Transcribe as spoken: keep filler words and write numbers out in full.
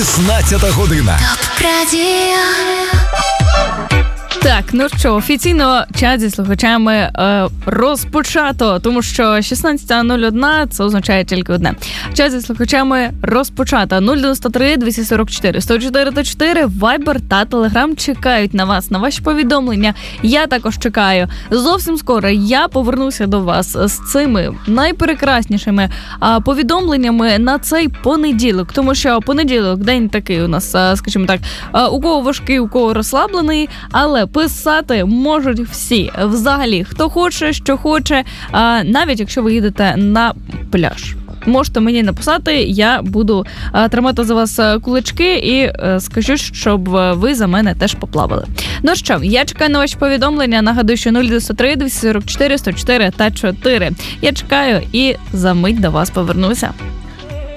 шістнадцята година. Так, ну що, офіційно чат зі слухачами е, розпочато, тому що шістнадцята нуль одна це означає тільки одне. Чат зі слухачами розпочато. нуль дев'ять три двісті сорок чотири сто чотири чотири, Viber та Telegram чекають на вас, на ваші повідомлення. Я також чекаю. Зовсім скоро я повернуся до вас з цими найпрекраснішими а, повідомленнями на цей понеділок, тому що понеділок день такий у нас, а, скажімо так, а, у кого важкий, у кого розслаблений, але писати можуть всі. Взагалі, хто хоче, що хоче, а, навіть якщо ви їдете на пляж. Можете мені написати, я буду а, тримати за вас кулачки і а, скажу, щоб ви за мене теж поплавали. Ну що, я чекаю на ваші повідомлення. Нагадую, що нуль дев'ять три двісті сорок чотири сто чотири та чотири. Я чекаю і за мить до вас повернуся.